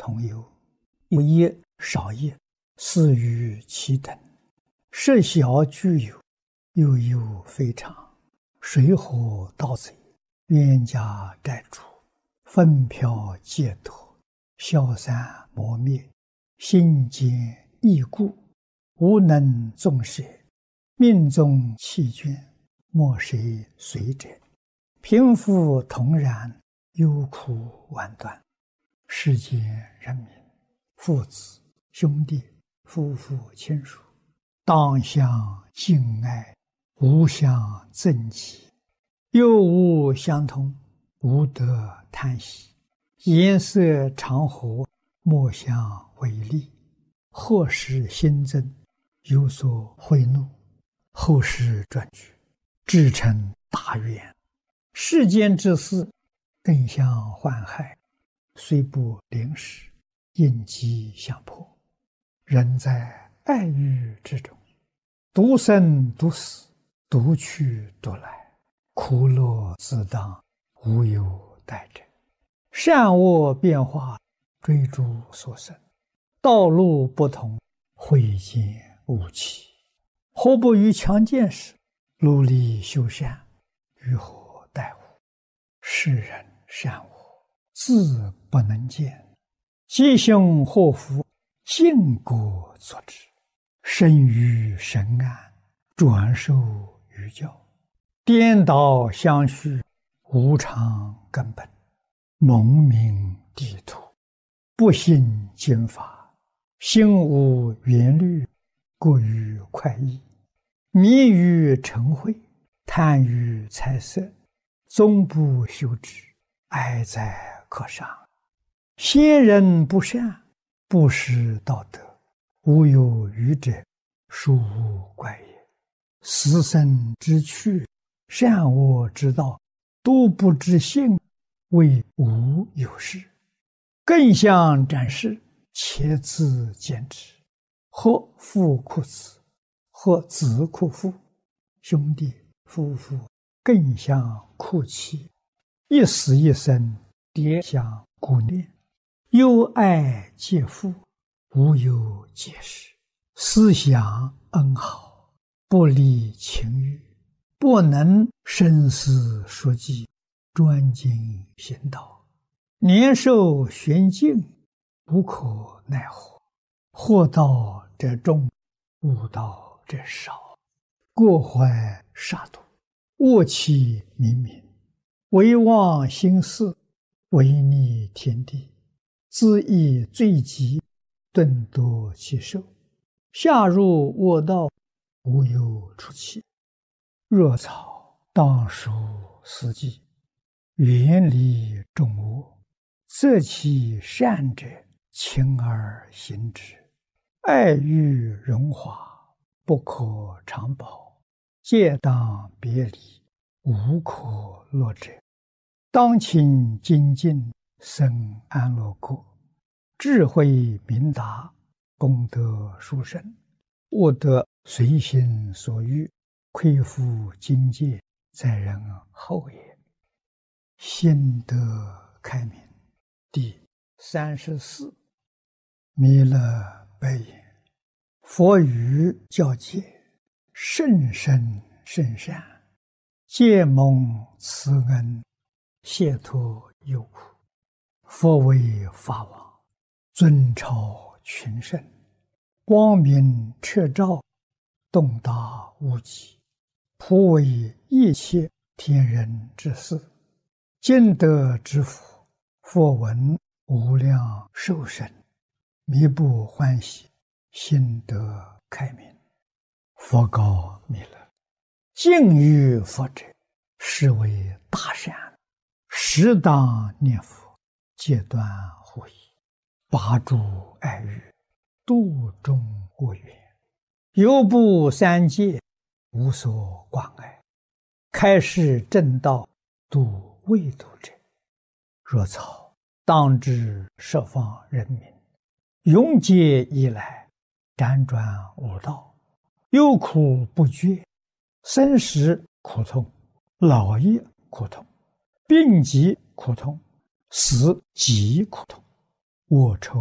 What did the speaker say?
同忧，有业少业，似于其等。设小具有，悠悠非常。水火盗贼，冤家债主，纷飘戒脱，消散磨灭，心坚易固，无能纵舍，命中弃捐，莫谁随者。贫富同然，忧苦万端。世间人民，父子兄弟，夫妇亲属，当相敬爱，无相憎忌，又无相通，无得叹息。颜色常和，莫相违逆。或使新增，有所贿赂，后世转举，至成大怨。世间之事，更相患害，虽不临时，应机相迫。人在爱欲之中，独生独死，独去独来，苦乐自当，无有待者。善恶变化，追逐所生，道路不同，慧见无期。何不于强健时，努力修善，于何待乎？世人善恶，自不能见，吉凶祸福，尽果作之。生于神安，转受于教。颠倒相续，无常根本。蒙名地土，不信经法，心无缘虑，过于快意。迷于尘秽，贪于财色，终不修之，哀哉可伤。先人不善，不识道德，无有余者，殊无怪也。死生之趣，善恶之道，都不知性，谓无有事。更相展示，且自见之。或父哭子，或子哭父，兄弟夫妇更相哭泣，一死一生，迭相顾念。忧爱皆父，无有解释。思想恩好，不离情欲，不能深思熟记，专精行道。年寿玄境，无可奈何。祸道者众，悟道者少。过怀杀戮，恶气冥冥，唯忘心事，违逆天地，自益罪极，顿夺其寿。下入恶道，无有出期。若草当属四季，远离众恶，择其善者，勤而行之。爱欲荣华，不可长保，戒当别离，无可乐者。当勤精进，生安乐国。智慧明达，功德殊胜，悟得随心所欲，亏负境界，在人后也。心得开明。第34。弥勒白言：佛语教戒，甚深甚善，皆蒙慈恩，解脱忧苦。佛为法王，尊超群圣，光明彻照，洞达无极，普为一切天人之事。今得之福，佛闻无量寿生，弥不欢喜，心得开明。佛告弥勒：敬于佛者，是为大善，适当念佛，戒断护疑，拔除爱欲，度众恶缘，犹不三界，无所挂碍，开示正道，度未度者。若草当知十方人民，永劫以来，辗转无道，忧苦不绝，生时苦痛，老也苦痛，病疾苦痛，死极苦痛。 我愁